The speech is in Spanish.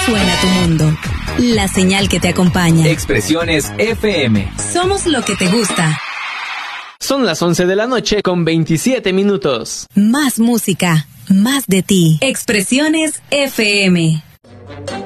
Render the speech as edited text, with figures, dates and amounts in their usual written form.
suena tu mundo. La señal que te acompaña. Expresiones FM. Somos lo que te gusta. Son las 11 de la noche con 27 minutos. Más música, más de ti. Expresiones FM.